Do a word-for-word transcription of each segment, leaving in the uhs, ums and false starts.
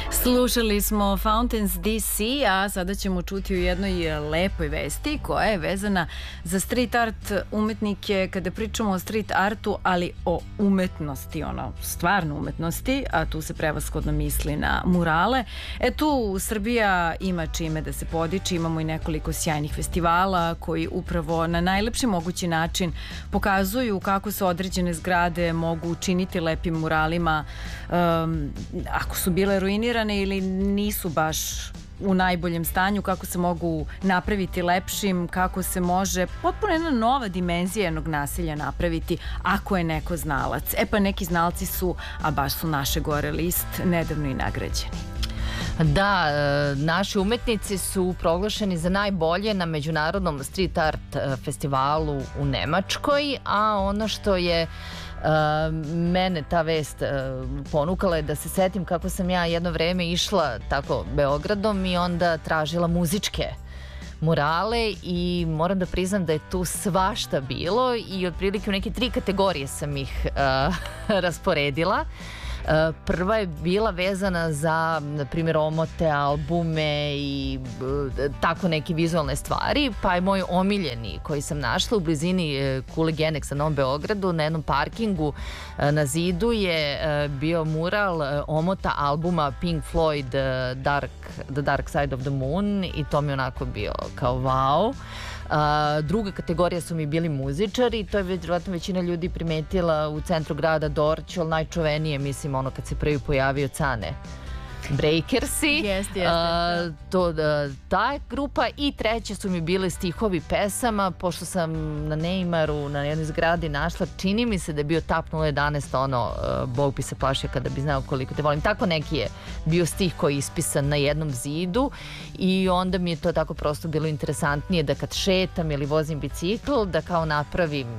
Slušali smo Fountains D C, a sada ćemo čuti u jednoj lepoj vesti koja je vezana za street art umetnike kada pričamo o street artu, ali o umetnosti, ono, stvarno umetnosti, a tu se prevashodno misli na murale. E tu Srbija ima čime da se podiči, imamo i nekoliko sjajnih festivala koji upravo na najlepši mogući način pokazuju kako se određene zgrade mogu učiniti lepim muralima, um, ako su bile ruinirane ili nisu baš u najboljem stanju, kako se mogu napraviti lepšim, kako se može potpuno jedna nova dimenzija jednog nasilja napraviti ako je neko znalac. E pa neki znalci su, a baš su naše gore list, nedavno i nagrađeni. Da, naši umetnici su proglašeni za najbolje na Međunarodnom street art festivalu u Nemačkoj, a ono što je Uh, mene ta vest uh, ponukala je da se setim kako sam ja jedno vreme išla tako Beogradom i onda tražila muzičke murale i moram da priznam da je tu svašta bilo i otprilike u neke tri kategorije sam ih uh, rasporedila. Prva je bila vezana za, na primjer, omote, albume i tako neke vizualne stvari, pa je moj omiljeni koji sam našla u blizini Kule Genex na Novom Beogradu, na jednom parkingu na zidu je bio mural omota albuma Pink Floyd Dark, The Dark Side of the Moon i to mi onako bio kao wow. Uh, druga kategorija su mi bili muzičari, to je vjerojatno većina ljudi primetila u centru grada Dorćol, najčuvenije, mislim, ono kad se prvi pojavio Cane Breakersi, jest, jest, uh, to, uh, ta grupa. I treće su mi bili stihovi pesama, pošto sam na Neymaru na jednoj zgradi našla, čini mi se da je bio tap nula jedanaest, ono, uh, Bog bi se plašio kada bi znao koliko te volim, tako neki je bio stih koji je ispisan na jednom zidu i onda mi je to tako prosto bilo interesantnije da kad šetam ili vozim bicikl da kao napravim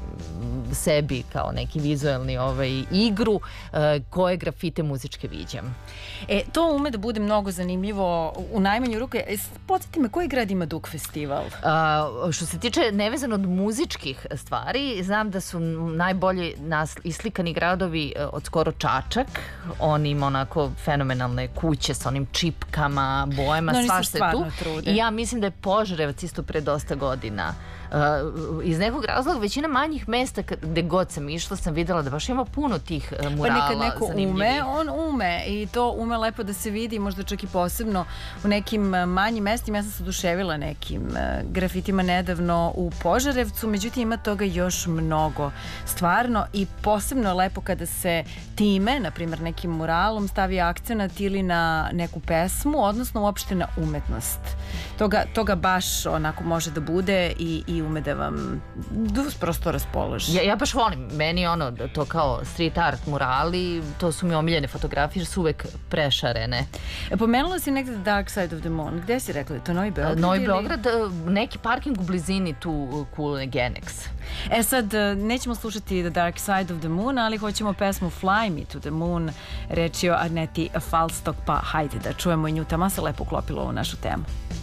sebi kao neki vizualni ovaj, igru uh, koje grafite muzičke viđam. E, to ume da bude mnogo zanimljivo u najmanju ruku. E, podsjeti me, koji grad ima Duk festival? Uh, što se tiče nevezano od muzičkih stvari, znam da su najbolje nas, islikani gradovi uh, od skoro Čačak. On ima onako fenomenalne kuće sa onim čipkama, bojama, no, svašta je tu. Trude. I ja mislim da je Požarevac isto pre dosta godina. Uh, iz nekog razloga većina manjih mesta gde god sam išla sam videla da baš ima puno tih uh, murala pa nekad neko zanimljivih. ume, on ume i to ume lepo da se vidi, možda čak i posebno u nekim manjim mestima. Ja sam se oduševila nekim uh, grafitima nedavno u Požarevcu, međutim ima toga još mnogo stvarno i posebno je lepo kada se time, na primjer nekim muralom, stavi akcenat ili na neku pesmu, odnosno uopšte na umetnost. Toga, toga baš onako može da bude i, i ume da vam prosto raspoloži. Ja, ja baš volim, meni ono, to kao street art murali, to su mi omiljene fotografije jer su uvek prešarene. E, pomenula si negde The Dark Side of the Moon. Gde si rekla? Je to Novi Beograd? Novi ili? Beograd, neki parking u blizini tu Kule Genex. E sad, nećemo slušati The Dark Side of the Moon, ali hoćemo pesmu Fly Me to the Moon, reč je o Arneti Falstok, pa hajde da čujemo i nju, tamo se lepo uklopilo u našu temu.